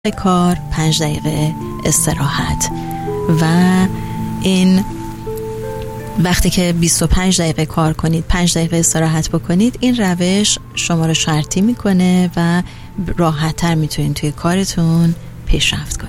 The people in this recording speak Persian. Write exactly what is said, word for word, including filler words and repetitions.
کار، پنج دقیقه استراحت. و این وقتی که بیست و پنج دقیقه کار کنید، پنج دقیقه استراحت بکنید، این روش شما رو شرطی میکنه و راحت‌تر میتونید توی کارتون پیشرفت کنید.